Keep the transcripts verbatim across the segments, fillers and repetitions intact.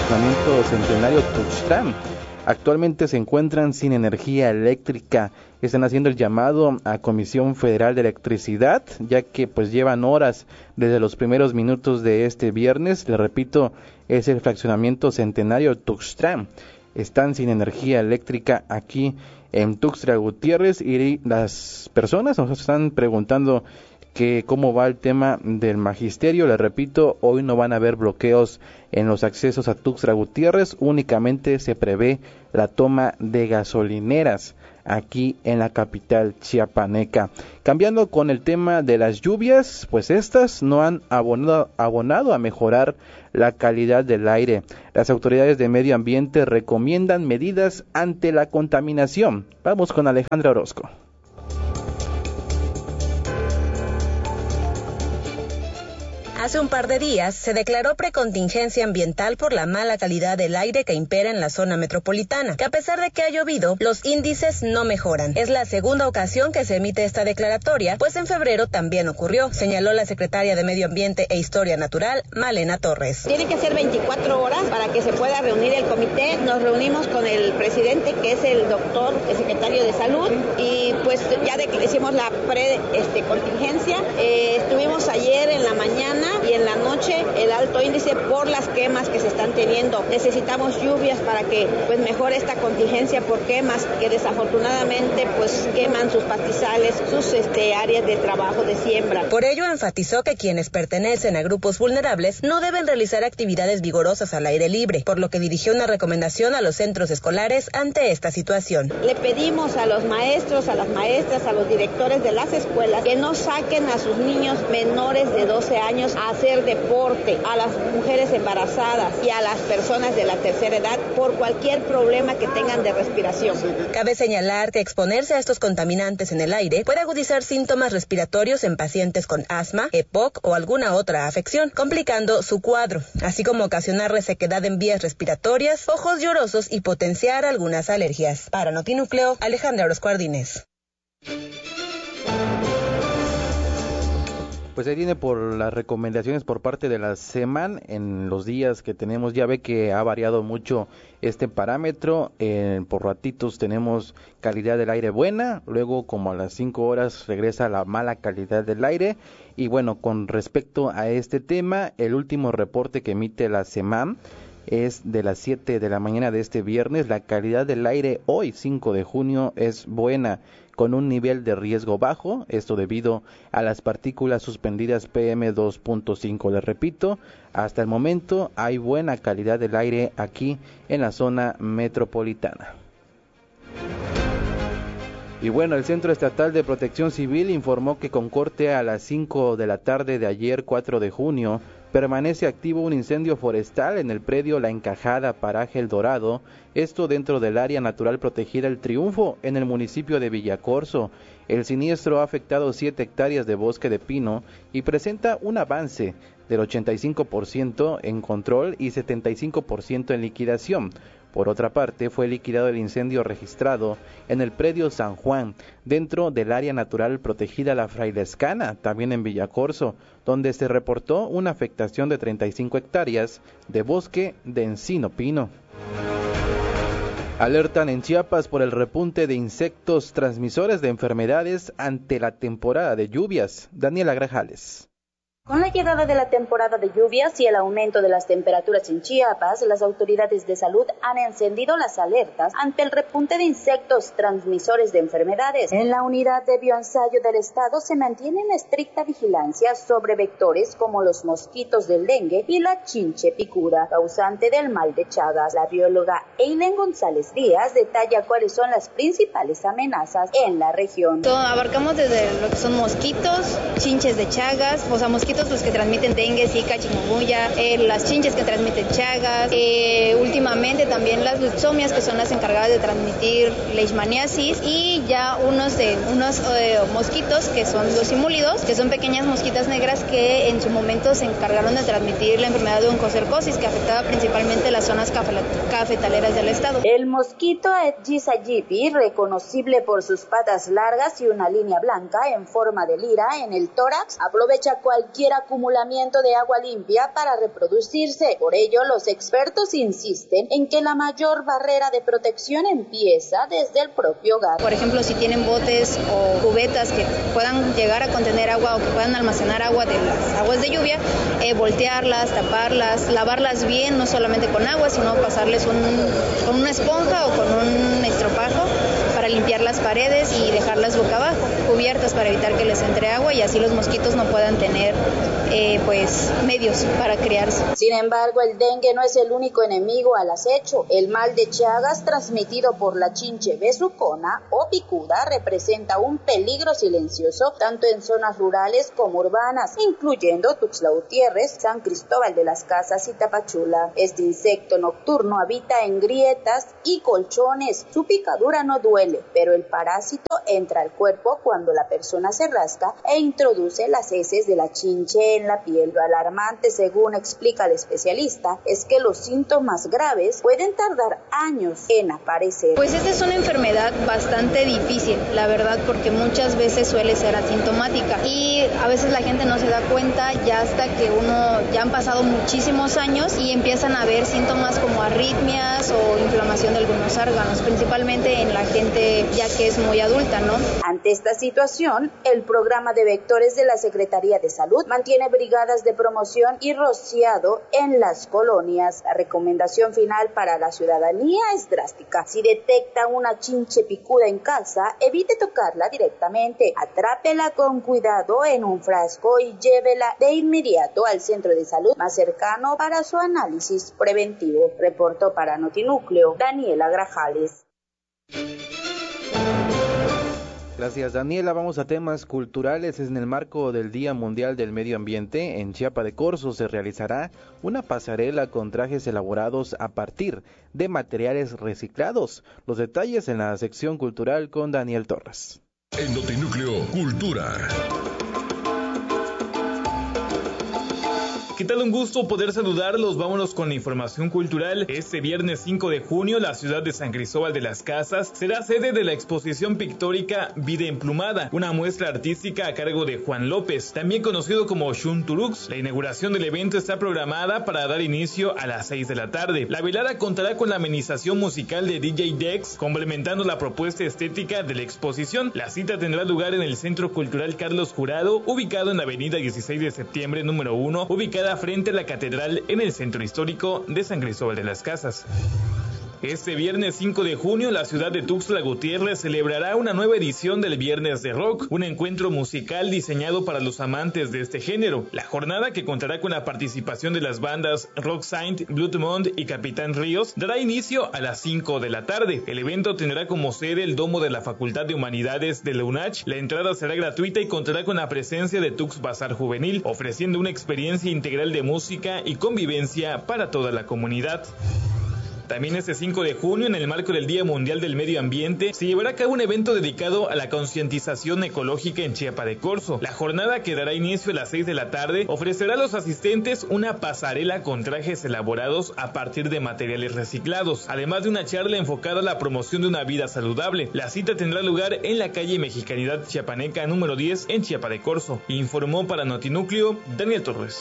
fraccionamiento Centenario Tuxtlan. Actualmente se encuentran sin energía eléctrica. Están haciendo el llamado a Comisión Federal de Electricidad, ya que pues llevan horas desde los primeros minutos de este viernes. Le repito, es el fraccionamiento Centenario Tuxtlan. Están sin energía eléctrica aquí en Tuxtla Gutiérrez y las personas nos están preguntando que cómo va el tema del magisterio. Les repito, hoy no van a haber bloqueos en los accesos a Tuxtla Gutiérrez, únicamente se prevé la toma de gasolineras aquí en la capital chiapaneca. Cambiando con el tema de las lluvias, pues estas no han abonado, abonado a mejorar la calidad del aire. Las autoridades de medio ambiente recomiendan medidas ante la contaminación. Vamos con Alejandra Orozco. Hace un par de días se declaró precontingencia ambiental por la mala calidad del aire que impera en la zona metropolitana, que a pesar de que ha llovido, los índices no mejoran. Es la segunda ocasión que se emite esta declaratoria, pues en febrero también ocurrió, señaló la secretaria de Medio Ambiente e Historia Natural, Malena Torres. Tiene que ser veinticuatro horas para que se pueda reunir el comité. Nos reunimos con el presidente, que es el doctor, el secretario de Salud, y pues ya de que hicimos la pre-contingencia. Este, eh, estuvimos ayer en la mañana y en la noche el alto índice por las quemas que se están teniendo. Necesitamos lluvias para que pues mejore esta contingencia por quemas que desafortunadamente pues queman sus pastizales, sus este, áreas de trabajo de siembra. Por ello enfatizó que quienes pertenecen a grupos vulnerables no deben realizar actividades vigorosas al aire libre, por lo que dirigió una recomendación a los centros escolares ante esta situación. Le pedimos a los maestros, a las maestras, a los directores de las escuelas que no saquen a sus niños menores de doce años a hacer deporte, a las mujeres embarazadas y a las personas de la tercera edad por cualquier problema que tengan de respiración. Cabe señalar que exponerse a estos contaminantes en el aire puede agudizar síntomas respiratorios en pacientes con asma, E P O C o alguna otra afección, complicando su cuadro, así como ocasionar resequedad en vías respiratorias, ojos llorosos y potenciar algunas alergias. Para Notinúcleo, Alejandra Orozco Ardínez. Pues ahí viene por las recomendaciones por parte de la SEMAN en los días que tenemos. Ya ve que ha variado mucho este parámetro. Eh, por ratitos tenemos calidad del aire buena, luego como a las cinco horas regresa la mala calidad del aire. Y bueno, con respecto a este tema, el último reporte que emite la SEMAN es de las siete de la mañana de este viernes. La calidad del aire hoy, cinco de junio, es buena, con un nivel de riesgo bajo, esto debido a las partículas suspendidas P M dos punto cinco. Les repito, hasta el momento hay buena calidad del aire aquí en la zona metropolitana. Y bueno, el Centro Estatal de Protección Civil informó que con corte a las cinco de la tarde de ayer, cuatro de junio, permanece activo un incendio forestal en el predio La Encajada, paraje El Dorado, esto dentro del área natural protegida El Triunfo, en el municipio de Villacorso. El siniestro ha afectado siete hectáreas de bosque de pino y presenta un avance del ochenta y cinco por ciento en control y setenta y cinco por ciento en liquidación. Por otra parte, fue liquidado el incendio registrado en el predio San Juan, dentro del área natural protegida La Frailescana, también en Villacorso, donde se reportó una afectación de treinta y cinco hectáreas de bosque de encino pino. Alertan en Chiapas por el repunte de insectos transmisores de enfermedades ante la temporada de lluvias. Daniela Grajales. Con la llegada de la temporada de lluvias y el aumento de las temperaturas en Chiapas, las autoridades de salud han encendido las alertas ante el repunte de insectos transmisores de enfermedades. En la unidad de bioensayo del estado se mantiene en estricta vigilancia sobre vectores como los mosquitos del dengue y la chinche picuda, causante del mal de Chagas. La bióloga Eileen González Díaz detalla cuáles son las principales amenazas en la región. So, abarcamos desde lo que son mosquitos, chinches de Chagas, o sea, mosquitos los que transmiten dengue, zika, chikungunya, eh, las chinches que transmiten Chagas, eh, últimamente también las leucomias, que son las encargadas de transmitir leishmaniasis, y ya unos de unos eh, mosquitos que son los simúlidos, que son pequeñas mosquitas negras que en su momento se encargaron de transmitir la enfermedad de oncocercosis, que afectaba principalmente las zonas cafetaleras del estado. El mosquito Aedes aegypti, reconocible por sus patas largas y una línea blanca en forma de lira en el tórax, aprovecha cualquier cualquier acumulamiento de agua limpia para reproducirse. Por ello, los expertos insisten en que la mayor barrera de protección empieza desde el propio hogar. Por ejemplo, si tienen botes o cubetas que puedan llegar a contener agua o que puedan almacenar agua de las aguas de lluvia, eh, voltearlas, taparlas, lavarlas bien, no solamente con agua, sino pasarles un, con una esponja o con un estropajo para limpiar las paredes y dejarlas boca abajo, cubiertas para evitar que les entre agua y así los mosquitos no puedan tener eh, pues medios para criarse. Sin embargo, el dengue no es el único enemigo al acecho. El mal de Chagas, transmitido por la chinche besucona o picuda, representa un peligro silencioso tanto en zonas rurales como urbanas, incluyendo Tuxtla Gutiérrez, San Cristóbal de las Casas y Tapachula. Este insecto nocturno habita en grietas y colchones. Su picadura no duele, pero el parásito entra al cuerpo cuando la persona se rasca e introduce las heces de la chinche en la piel. Lo alarmante, según explica el especialista, es que los síntomas graves pueden tardar años en aparecer. Pues esta es una enfermedad bastante difícil, la verdad, porque muchas veces suele ser asintomática y a veces la gente no se da cuenta ya hasta que uno ya han pasado muchísimos años y empiezan a haber síntomas como arritmias o inflamación de algunos órganos, principalmente en la gente ya que es muy adulta, ¿no? Ante esta situación, el programa de vectores de la Secretaría de Salud mantiene brigadas de promoción y rociado en las colonias. La recomendación final para la ciudadanía es drástica. Si detecta una chinche picuda en casa, evite tocarla directamente. Atrápela con cuidado en un frasco y llévela de inmediato al centro de salud más cercano para su análisis preventivo. Reportó para Notinúcleo Daniela Grajales. Gracias, Daniela. Vamos a temas culturales. En el marco del Día Mundial del Medio Ambiente, en Chiapa de Corzo se realizará una pasarela con trajes elaborados a partir de materiales reciclados. Los detalles en la sección cultural con Daniel Torres. En Notinúcleo Cultura. ¿Qué tal? Un gusto poder saludarlos. Vámonos con la información cultural. Este viernes cinco de junio, la ciudad de San Cristóbal de las Casas será sede de la exposición pictórica Vida Emplumada, una muestra artística a cargo de Juan López, también conocido como Shun Turux. La inauguración del evento está programada para dar inicio a las seis de la tarde. La velada contará con la amenización musical de D J Dex, complementando la propuesta estética de la exposición. La cita tendrá lugar en el Centro Cultural Carlos Jurado, ubicado en la avenida dieciséis de septiembre número uno, ubicada frente a la catedral en el centro histórico de San Cristóbal de las Casas. Este viernes cinco de junio, la ciudad de Tuxtla Gutiérrez celebrará una nueva edición del Viernes de Rock, un encuentro musical diseñado para los amantes de este género. La jornada, que contará con la participación de las bandas Rock Saint, Bloodmond y Capitán Ríos, dará inicio a las cinco de la tarde. El evento tendrá como sede el domo de la Facultad de Humanidades de la UNACH. La entrada será gratuita y contará con la presencia de Tux Bazar Juvenil, ofreciendo una experiencia integral de música y convivencia para toda la comunidad. También este cinco de junio, en el marco del Día Mundial del Medio Ambiente, se llevará a cabo un evento dedicado a la concientización ecológica en Chiapa de Corzo. La jornada, que dará inicio a las seis de la tarde, ofrecerá a los asistentes una pasarela con trajes elaborados a partir de materiales reciclados, además de una charla enfocada a la promoción de una vida saludable. La cita tendrá lugar en la calle Mexicanidad Chiapaneca número diez en Chiapa de Corzo. Informó para Notinúcleo Daniel Torres.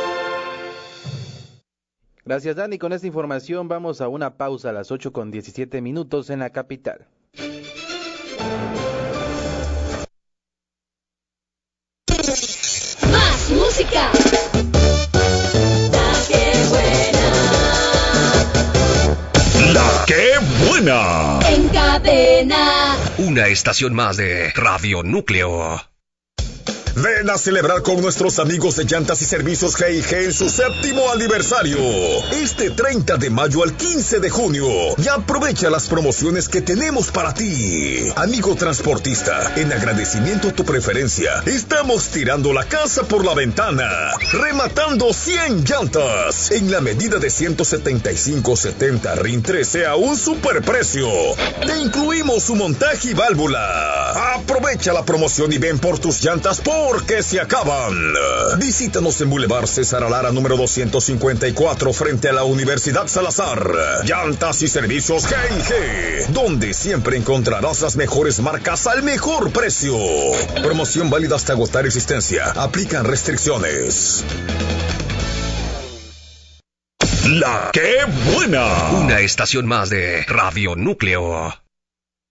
Gracias, Dani. Con esta información vamos a una pausa a las ocho con diecisiete minutos en la capital. Más música. La que buena. La que buena. En cadena. Una estación más de Radio Núcleo. Ven a celebrar con nuestros amigos de Llantas y Servicios G y G en su séptimo aniversario. Este treinta de mayo al quince de junio. Y aprovecha las promociones que tenemos para ti. Amigo transportista, en agradecimiento a tu preferencia, estamos tirando la casa por la ventana. Rematando cien llantas. En la medida de ciento setenta y cinco setenta R I N trece a un superprecio. Te incluimos su montaje y válvula. Aprovecha la promoción y ven por tus llantas por porque se acaban. Visítanos en Boulevard César Alara, número doscientos cincuenta y cuatro, frente a la Universidad Salazar. Llantas y servicios G y G, donde siempre encontrarás las mejores marcas al mejor precio. Promoción válida hasta agotar existencia. Aplican restricciones. La ¡Qué buena! Una estación más de Radio Núcleo.